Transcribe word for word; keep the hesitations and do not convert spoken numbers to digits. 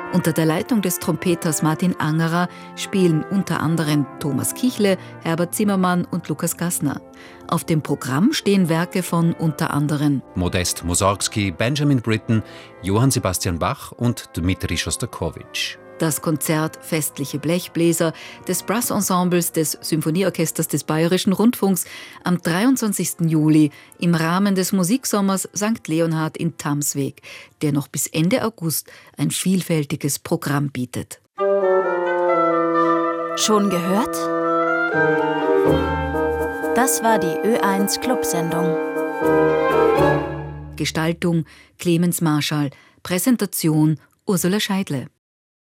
Unter der Leitung des Trompeters Martin Angerer spielen unter anderem Thomas Kichle, Herbert Zimmermann und Lukas Gassner. Auf dem Programm stehen Werke von unter anderem Modest Mussorgsky, Benjamin Britten, Johann Sebastian Bach und Dmitri Schostakowitsch. Das Konzert Festliche Blechbläser des Brassensembles des Symphonieorchesters des Bayerischen Rundfunks am dreiundzwanzigsten Juli im Rahmen des Musiksommers Sankt Leonhard in Tamsweg, der noch bis Ende August ein vielfältiges Programm bietet. Schon gehört? Das war die Ö eins Clubsendung. Gestaltung Clemens Marschall, Präsentation Ursula Scheidle.